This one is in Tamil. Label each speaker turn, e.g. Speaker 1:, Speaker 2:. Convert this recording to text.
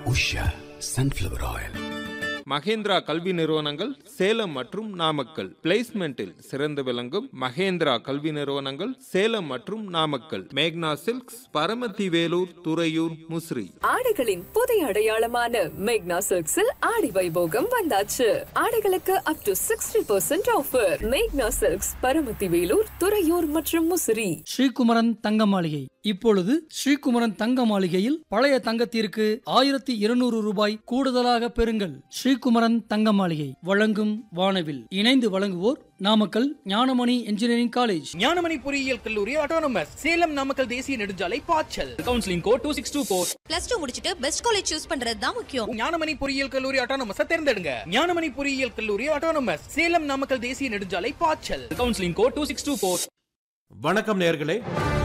Speaker 1: Usha sunflower oil.
Speaker 2: மகேந்திரா கல்வி நிறுவனங்கள் சேலம் மற்றும் நாமக்கல். பிளேஸ்மெண்டில் சிறந்து விளங்கும் மகேந்திரா கல்வி நிறுவனங்கள் சேலம் மற்றும் நாமக்கல். மேக்னா சில்க்ஸ், பரமத்தி வேலூர், துறையூர், முசிறி.
Speaker 3: ஆடைகளின் புதிய அடையாளமான மேக்னா சில்க்ஸில் ஆடி வைபோகம் வந்தாச்சு. ஆடைகளுக்கு அப் டு 60% ஆஃபர். மேக்னா சில்க்ஸ், பரமத்தி வேலூர், துறையூர் மற்றும் முசிறி.
Speaker 4: ஸ்ரீகுமரன் தங்க மாளிகை. இப்பொழுது ஸ்ரீகுமரன் தங்க மாளிகையில் பழைய தங்கத்திற்கு 1200 ரூபாய் கூடுதலாக பெறுங்கள். ஸ்ரீகுமரன் தங்க மாளிகை வழங்கும் வானவில். இணைந்து வழங்குவோர் நாமக்கல் ஞானமணி இன்ஜினியரிங் காலேஜ்,
Speaker 5: ஞானமணி பொறியியல் கல்லூரி ஆட்டோனமஸ், சேலம் நாமக்கல் தேசிய நெடுஞ்சாலை பாய்ச்சல். Counselling code 2624.
Speaker 6: +2 முடிச்சிட்டு பெஸ்ட் காலேஜ் சூஸ் பண்றது தான் முக்கியம்.
Speaker 5: ஞானமணி பொறியியல் கல்லூரி ஆட்டோனமஸ் தேர்ந்தெடுங்க. ஞானமணி பொறியியல் கல்லூரி ஆட்டோனமஸ், சேலம் நாமக்கல் தேசிய நெடுஞ்சாலை பாய்ச்சல். Counselling code 2624.
Speaker 7: வணக்கம் நேயர்களே.